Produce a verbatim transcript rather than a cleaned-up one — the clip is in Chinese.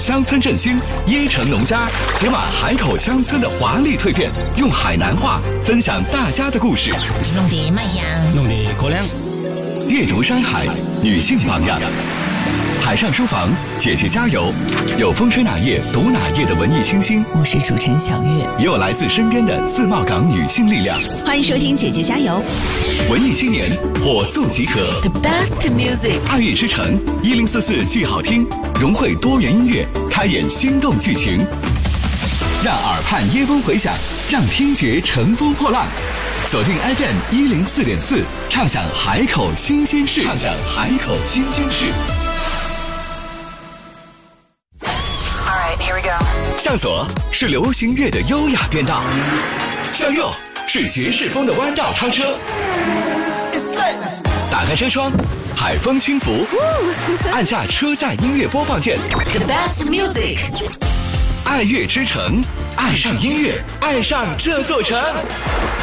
乡村振兴，椰城农家解码海口乡村的华丽蜕变，用海南话分享大家的故事。 弄得卖香， 弄得可亮。 阅读山海，女性榜样。海上书房，姐姐加油！有风吹哪页读哪页的文艺清新， 我是主持人小月， 也有来自身边的自贸港女性力量。 欢迎收听姐姐加油！ 文艺青年火速集合 ，The best music， 爱乐之城一零四四剧好听，融汇多元音乐，开演心动剧情，让耳畔椰风回响，让听觉乘风破浪。锁定 F M 一零四点四，畅享海口新鲜事，畅享海口新鲜事。向左是流行乐的优雅变道，向右是爵士风的弯道超车。打开车窗，海风轻拂，按下车载音乐播放键。 The best music， 爱乐之城，爱上音乐，爱上这座城。